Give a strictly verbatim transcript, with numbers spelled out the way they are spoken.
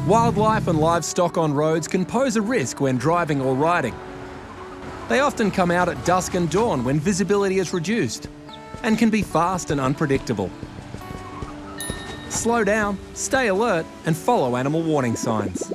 Wildlife and livestock on roads can pose a risk when driving or riding. They often come out at dusk and dawn when visibility is reduced, and can be fast and unpredictable. Slow down, stay alert, and follow animal warning signs.